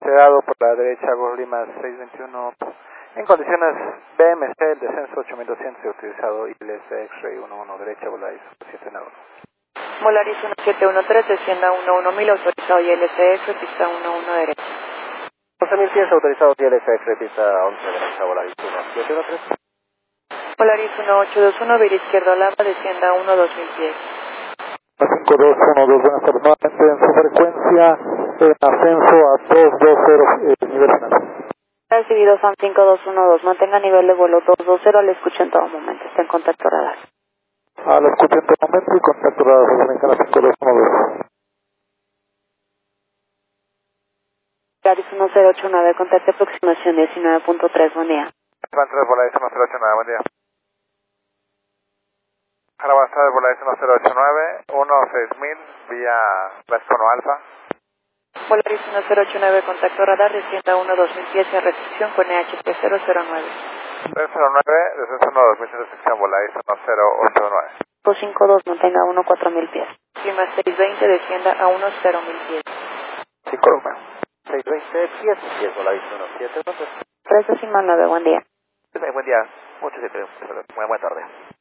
Cerrado por la derecha, Gol Lima 621. En condiciones BMC, el descenso 8200 y utilizado ILS X-Ray 11 derecha, Volaris 791. Volaris 1713, descienda 11000, autorizado ILS, pista 11 derecha. 12000 pies, autorizado ILS, pista 11 derecha, Volaris 1713. Volaris 1821, vira izquierdo a Lapa, descienda 2000 pies. 5212, buenas tardes, nuevamente en su frecuencia, en ascenso a 220, nivel final. Recibido San 5212, mantenga nivel de vuelo 220, le escucho en todo momento, está en contacto radar. Lo escucho en todo momento y contacto radar, Dominicana 5212. Volaris 1089, contacto aproximación 19.3, buen día. Volaris 1089, buen día. Hola, buenas tardes, Volaris 1089, 16000, vía Vascono Alfa. Volaris 1089, contacto radar, descienda 2000 pies en restricción con EHT 009. 309, descenso 2000 en restricción, Volaris 1089. 552, mantenga 4000 pies. Clima 620, descienda a 10.000 pies. 5 Loma. 620 pies, Volaris 1712. 13 9, buen día. Buen día, muchas gracias, buena tarde.